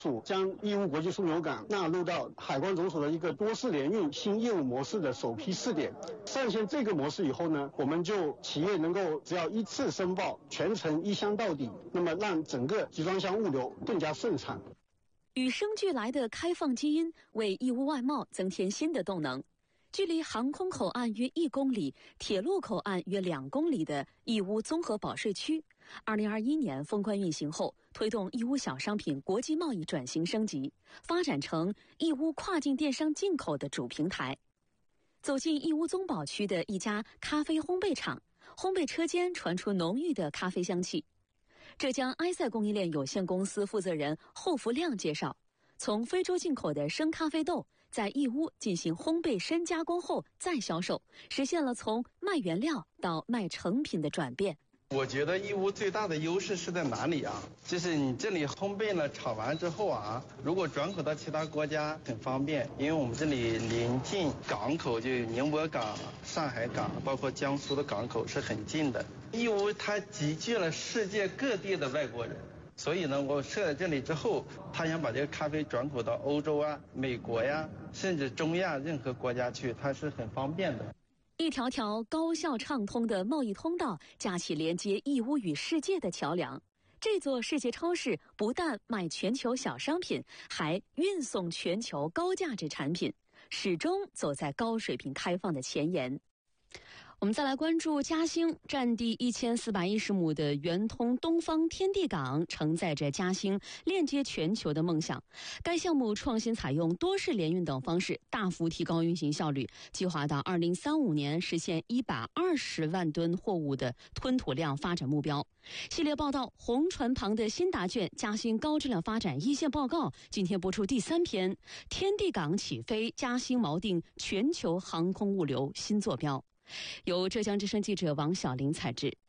将义乌国际枢纽港纳入到海关总署的一个多式联运新业务模式的首批试点。上线这个模式以后呢，我们就企业能够只要一次申报，全程一箱到底，那么让整个集装箱物流更加顺畅。 与生俱来的开放基因为义乌外贸增添新的动能。距离航空口岸约1公里、铁路口岸约2公里的义乌综合保税区，2021年封关运行后，推动义乌小商品国际贸易转型升级，发展成义乌跨境电商进口的主平台。走进义乌综保区的一家咖啡烘焙厂，烘焙车间传出浓郁的咖啡香气。浙江埃塞供应链有限公司负责人侯福亮介绍，从非洲进口的生咖啡豆在义乌进行烘焙深加工后再销售，实现了从卖原料到卖成品的转变。 我觉得义乌最大的优势是在哪里啊？就是你这里烘焙了炒完之后啊，如果转口到其他国家很方便，因为我们这里临近港口，就宁波港、上海港，包括江苏的港口是很近的。义乌它集聚了世界各地的外国人。所以呢，我设在这里之后，他想把这个咖啡转口到欧洲啊、美国呀，甚至中亚任何国家去，它是很方便的。 一条条高效畅通的贸易通道，架起连接义乌与世界的桥梁。这座世界超市不但卖全球小商品，还运送全球高价值产品，始终走在高水平开放的前沿。我们再来关注嘉兴占地1410亩的圆通东方天地港，承载着嘉兴链接全球的梦想。该项目创新采用多式联运等方式，大幅提高运行效率，计划到2035年实现120万吨货物的吞吐量发展目标。系列报道《红船旁的新答卷：嘉兴高质量发展一线报告》今天播出第3篇，天地港起飞，嘉兴锚定全球航空物流新坐标。由浙江之声记者王小玲采制。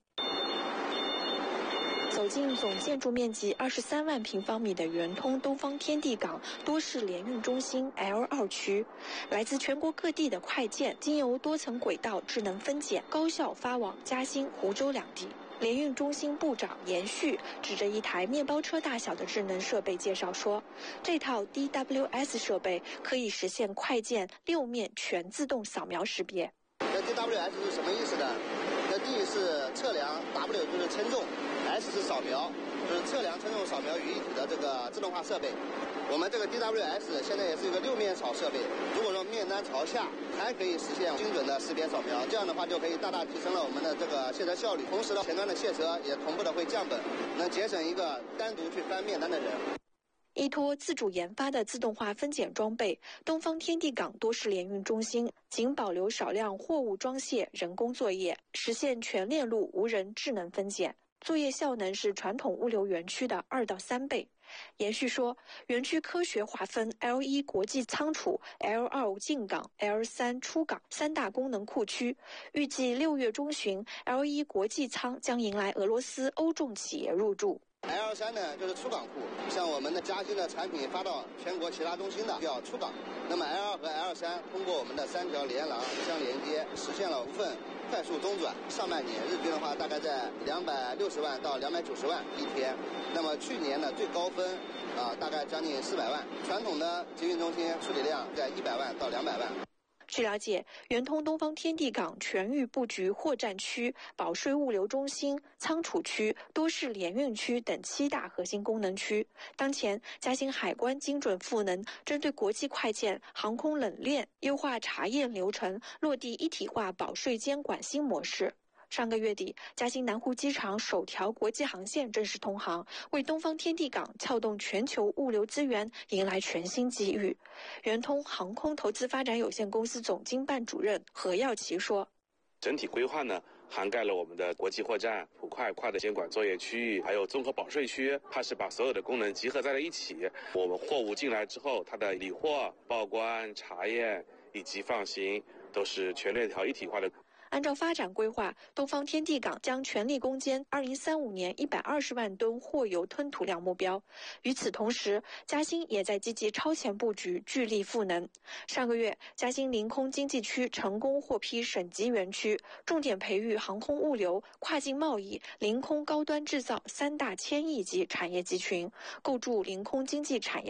走进总建筑面积23万平方米的圆通东方天地港多式联运中心 L2 区，来自全国各地的快件经由多层轨道智能分拣，高效发往嘉兴、湖州两地。联运中心部长严旭指着一台面包车大小的智能设备介绍说，这套 DWS 设备可以实现快件6面全自动扫描识别。 那 DWS 是什么意思呢？那 D 是测量， W 就是称重， S 是扫描，就是测量、称重、扫描于一体的这个自动化设备。我们这个 DWS 现在也是一个6面扫设备，如果说面单朝下，还可以实现精准的识别扫描，这样的话就可以大大提升了我们的这个卸车效率。同时呢，前端的卸车也同步的会降本，能节省一个单独去翻面单的人。 依托自主研发的自动化分拣装备，东方天地港多式联运中心仅保留少量货物装卸人工作业，实现全链路无人智能分拣，作业效能是传统物流园区的2到3倍。严旭说，园区科学划分 L1 国际仓储、L2 进港、L3 出港3大功能库区，预计6月中旬 L1 国际仓将迎来俄罗斯欧重企业入驻。 L3 呢就是出港库，像我们的嘉兴的产品发到全国其他中心的要出港，那么 L2 和 L3 通过我们的3条连廊相连接，实现了无缝快速中转。上半年日均的话大概在260万到290万一天，那么去年呢最高分大概将近400万，传统的集运中心处理量在100万到200万。 据了解，圆通东方天地港全域布局货站区、保税物流中心、仓储区、多式联运区等7大核心功能区。当前，嘉兴海关精准赋能，针对国际快件、航空冷链，优化查验流程，落地一体化保税监管新模式。上个月底，嘉兴南湖机场首条国际航线正式通航，为东方天地港撬动全球物流资源迎来全新机遇。圆通航空投资发展有限公司总经办主任何耀奇说， 整体规划呢，涵盖了我们的国际货站、普快的监管作业区域，还有综合保税区，它是把所有的功能集合在了一起。我们货物进来之后，它的理货、报关、查验以及放行都是全链条一体化的。 按照发展规划，东方天地港将全力攻坚2035年120万吨货邮吞吐量目标。与此同时，嘉兴也在积极超前布局，聚力赋能。上个月，嘉兴临空经济区成功获批省级园区，重点培育航空物流、跨境贸易、临空高端制造3大千亿级产业集群，构筑临空经济产业